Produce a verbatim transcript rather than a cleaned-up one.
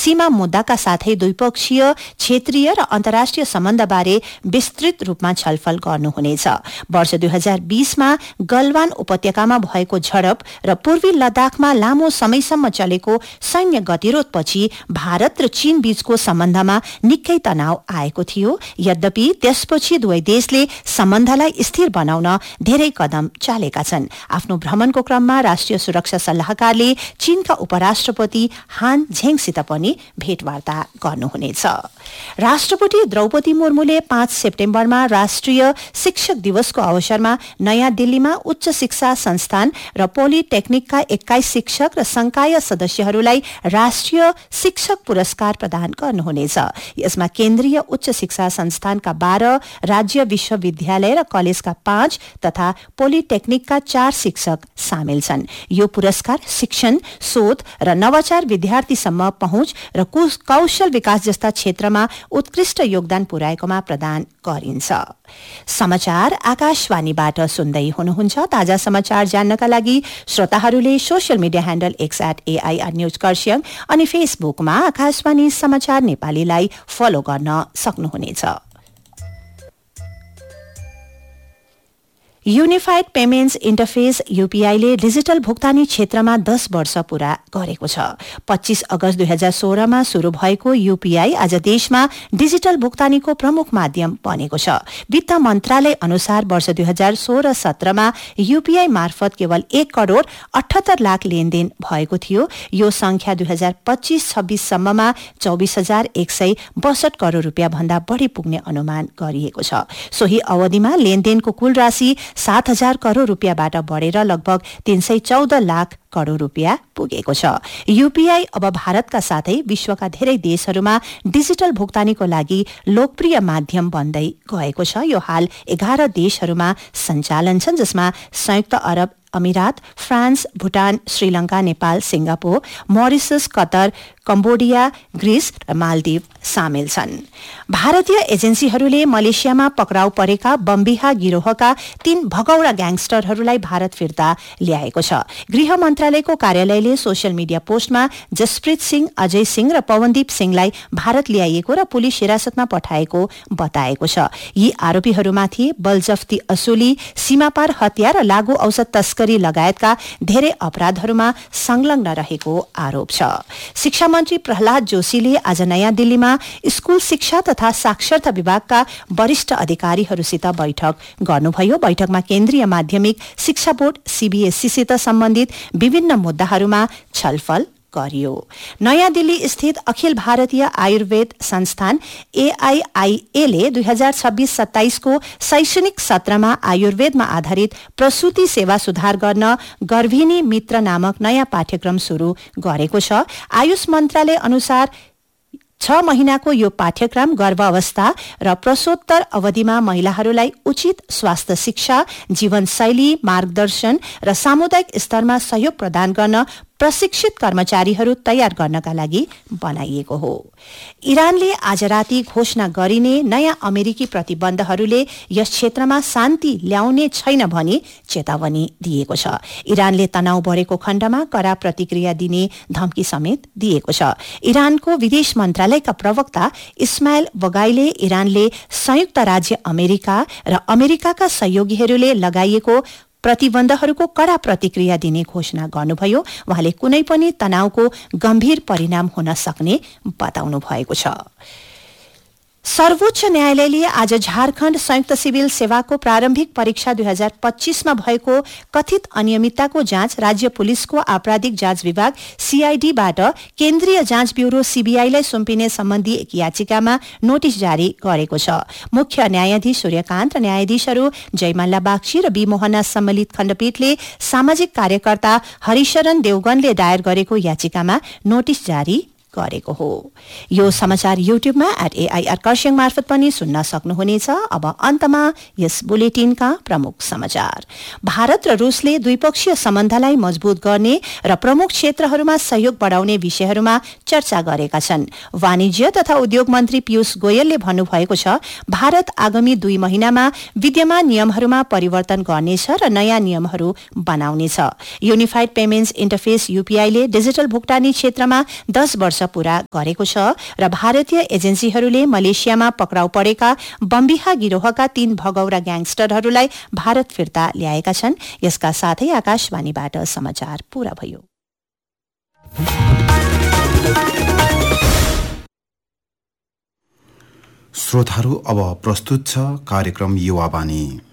सीमा मुद्दाका साथै द्विपक्षीय, क्षेत्रीय र अन्तर्राष्ट्रिय सम्बन्धबारे विस्तृत रूपमा छलफल गर्नुहुनेछ। वर्ष दुई हजार बीसमा गलवान उपत्यकामा भएको झडप र पूर्वी लद्दाखमा लामो समयसम्म चलेको सैन्य गतिरोधपछि भारत र चीन बीचको सम्बन्धमा निकै तनाव आएको थियो। यद्यपि त्यसपछि दुवै देशले सम्बन्धलाई स्थिर बनाउन धेरै कदम चालेका छन्। आफ्नो भ्रमणको क्रममा राष्ट्रिय सुरक्षा सल्लाहकारले चीनका उपराष्ट्रपति हान झेङसित पनि भेटवार्ता गर्नुहुनेछ। राष्ट्रपति द्रौपदी मुर्मुले पाँच सेप्टेम्बरमा राष्ट्रिय शिक्षक दिवसको अवसरमा नयाँ दिल्लीमा उच्च शिक्षा संस्थान र पोलिटेक्निकका एक्काइस शिक्षक र संकाय सदस्यहरूलाई राष्ट्रिय शिक्षक पुरस्कार प्रदान गर्नुहुनेछ। यसमा केन्द्रीय उच्च शिक्षा संस्थानका बाह्र, राज्य विश्वविद्यालय र कलेजका पाँच तथा पोलिटेक्निकका चार शिक्षक सामेल छन्। यो पुरस्कार शिक्षण, शोध र नवाचार, विद्यार्थीसम्म पहुँच र कौशल विकास जस्ता क्षेत्रमा उत्कृष्ट योगदान पुर्याएकोमा प्रदान गरिन्छ। समाचार आकाशवाणीबाट सुन्दै हुनुहुन्छ। ताजा समाचार जान्नका लागि श्रोताहरूले social media handle x at AIR news Kurseong अनि फेसबुकमा आकाशवाणी समाचार नेपालीलाई फलो गर्न सक्नुहुनेछ। युनिफाइड पेमेन्ट्स इन्टरफेस यूपीआईले डिजिटल भुक्तानी क्षेत्रमा दस वर्ष पूरा गरेको छ। पच्चीस अगस्त दुई हजार सोह्रमा शुरू भएको यूपीआई आज देशमा डिजिटल भुक्तानीको प्रमुख माध्यम बनेको छ। वित्त मन्त्रालय अनुसार वर्ष दुई हजार सोह्र सत्रमा यूपीआई मार्फत केवल एक करोड़ अठहत्तर लाख लेनदेन भएको थियो। यो संख्या दुई हजार पच्चीस छब्बीससम्ममा चौबिस हजार एक सय बसठ करोड़ रूपियाँ भन्दा बढ़ी पुग्ने अनुमान गरिएको छ। सोही अवधिमा लेनदेनको कुल राशि सात हजार करोड़ रूपियाँबाट बढ़ेर लगभग तीन सय चौध लाख करोड़ रूपियाँ पुगेको छ। यूपीआई अब भारतका साथै विश्वका धेरै देशहरूमा डिजिटल भुक्तानीको लागि लोकप्रिय माध्यम बन्दै गएको छ। यो हाल एघार देशहरूमा सञ्चालन छन्, जसमा संयुक्त अरब अमिरात, France, Bhutan, Sri Lanka, Nepal, Singapore, Mauritius, Qatar, Cambodia, Greece र मालदिव सामेल छन्। भारतीय एजेन्सीहरूले मलेसियामा पक्राउ परेका बम्बिहा गिरोहका तीन भगौडा ग्याङस्टरहरूलाई भारत फिर्ता ल्याएको छ। गृह मन्त्रालयको कार्यालयले सोशल मिडिया पोस्टमा जसप्रीत सिंह, अजय सिंह र पवनदीप सिंहलाई भारत ल्याइएको र पुलिस हिरासतमा पठाएको बताएको छ। यी आरोपीहरूमाथि बलजफ्ती असुली, सीमापार हत्या र लागू औषध तस्करी लगायतका धेरै अपराधहरूमा संलग्न रहेको आरोप छ। शिक्षा मन्त्री प्रहलाद जोशीले आज नयाँ दिल्लीमा स्कूल शिक्षा तथा साक्षरता विभागका वरिष्ठ अधिकारीहरूसित बैठक गर्नुभयो। बैठकमा केन्द्रीय माध्यमिक शिक्षा बोर्ड सीबीएसईसित सम्बन्धित विभिन्न मुद्दाहरूमा छलफल गरियो। नयाँ दिल्ली स्थित अखिल भारतीय आयुर्वेद संस्थान एआईआईएले दुई हजार छब्बीस सत्ताइसको शैक्षणिक सत्रमा आयुर्वेदमा आधारित प्रसूति सेवा सुधार गर्न गर्भिणी मित्र नामक नयाँ पाठ्यक्रम शुरू गरेको छ। आयुष मन्त्रालय अनुसार छ महिनाको यो पाठ्यक्रम गर्भावस्था र प्रसवोत्तर अवधिमा महिलाहरूलाई उचित स्वास्थ्य शिक्षा, जीवनशैली मार्गदर्शन र सामुदायिक स्तरमा सहयोग प्रदान गर्न प्रशिक्षित कर्मचारीहरू तयार गर्नका लागि बनाइएको हो। इरानले आज राति घोषणा गरिने नयाँ अमेरिकी प्रतिबन्धहरूले यस क्षेत्रमा शान्ति ल्याउने छैन भनी चेतावनी दिएको छ। इरानले तनाव बढेको खण्डमा कड़ा प्रतिक्रिया दिने धम्की समेत दिएको छ। इरानको विदेश मन्त्रालयका प्रवक्ता इस्माइल बगाईले इरानले संयुक्त राज्य अमेरिका र अमेरिकाका सहयोगीहरूले लगाइएको प्रतिबन्धहरूको कड़ा प्रतिक्रिया दिने घोषणा गर्नुभयो। उहाँले कुनै पनि तनावको गम्भीर परिणाम हुन सक्ने बताउनु भएको छ। सर्वोच्च न्यायालयले आज झारखण्ड संयुक्त सिविल सेवाको प्रारम्भिक परीक्षा दुई हजार पच्चीसमा भएको कथित अनियमितताको जाँच राज्य पुलिसको आपराधिक जाँच विभाग सीआईडीबाट केन्द्रीय जाँच ब्यूरो सीबीआईलाई सुम्पिने सम्बन्धी एक याचिकामा नोटिस जारी गरेको छ। मुख्य न्यायाधीश सूर्यकान्त र न्यायाधीशहरू जयमाल्ला बागची र बी मोहना सम्मिलित खण्डपीठले सामाजिक कार्यकर्ता हरिशरण देवगनले दायर गरेको याचिकामा नोटिस जारी गरेको हो। यो समाचार युट्युबमा एट एआईआर खरसाङ मार्फत पनि सुन्न सक्नुहुनेछ। अब अन्तमा यस बुलेटिनका प्रमुख समाचार। भारत र रूसले द्विपक्षीय सम्बन्धलाई मजबूत गर्ने र प्रमुख क्षेत्रहरूमा सहयोग बढाउने विषयहरूमा चर्चा गरेका छन्। वाणिज्य तथा उद्योग मन्त्री पीयूष गोयलले भन्नुभएको छ, भारत आगामी दुई महिनामा विद्यमान नियमहरूमा परिवर्तन गर्नेछ र नयाँ नियमहरू बनाउनेछ। युनिफाइड पेमेन्ट्स इन्टरफेस यूपीआईले डिजिटल भुक्तानी क्षेत्रमा दस वर्ष पूरा गरेको छ र भारतीय एजेन्सीहरूले मलेसियामा पक्राउ परेका बम्बिहा गिरोहका तीन भगौरा ग्याङस्टरहरूलाई भारत फिर्ता ल्याएका छन्। यसका साथै आकाशवाणीबाट समाचार पूरा भयो। श्रोताहरू, अब प्रस्तुत छ कार्यक्रम युवा वाणी।